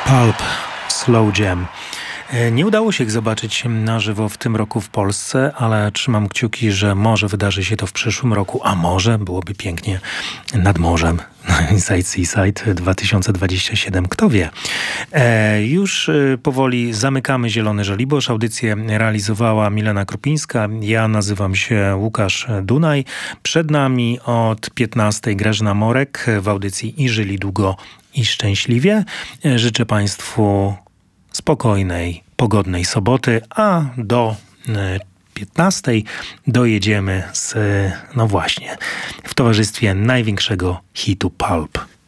Pulp, Slow Jam. Nie udało się ich zobaczyć na żywo w tym roku w Polsce, ale trzymam kciuki, że może wydarzy się to w przyszłym roku, a może byłoby pięknie nad morzem. Inside Seaside 2027, kto wie. Już powoli zamykamy Zielony Żoliborz. Audycję realizowała Milena Krupińska. Ja nazywam się Łukasz Dunaj. Przed nami od 15 Grażyna Morek w audycji I żyli długo i szczęśliwie. Życzę Państwu spokojnej, pogodnej soboty, a do 15 dojedziemy w towarzystwie największego hitu Pulp.